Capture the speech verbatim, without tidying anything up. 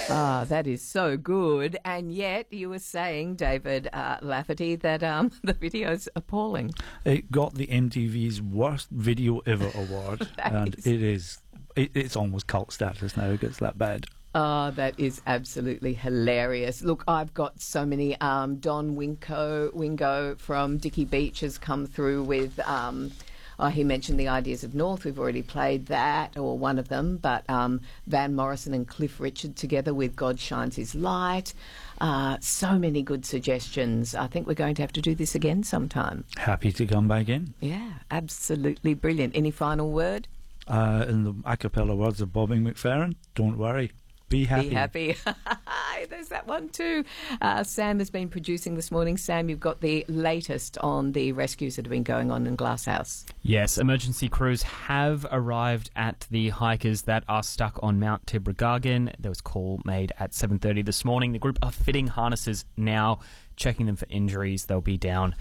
Ah, that is so good. And yet you were saying, David uh, Lafferty, that um, the video's appalling. It got the M T V's Worst Video Ever award, and is. it is it, it's almost cult status now. It gets that bad. Oh, that is absolutely hilarious. Look, I've got so many. Um, Don Winko, Wingo from Dicky Beach has come through with... Um, Oh, he mentioned the Ideas of North. We've already played that, or one of them. But um, Van Morrison and Cliff Richard together with God Shines His Light. Uh, so many good suggestions. I think we're going to have to do this again sometime. Happy to come back in. Yeah, absolutely brilliant. Any final word? Uh, in the a cappella words of Bobby McFerrin, don't worry. Be happy. Be happy. There's that one too. Uh, Sam has been producing this morning. Sam, you've got the latest on the rescues that have been going on in Glasshouse. Yes, emergency crews have arrived at the hikers that are stuck on Mount Tibrogargan. There was a call made at seven thirty this morning. The group are fitting harnesses now, checking them for injuries. They'll be down